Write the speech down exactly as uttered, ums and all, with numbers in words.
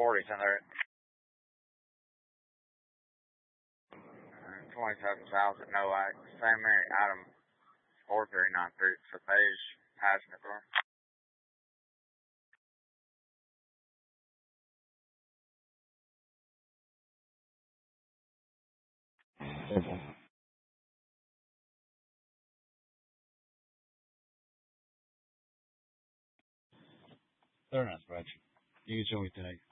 forties in there. twenty-seven thousand, no like Saint Mary item four three nine three for page passenger door. Very nice, Reg. You enjoy it today.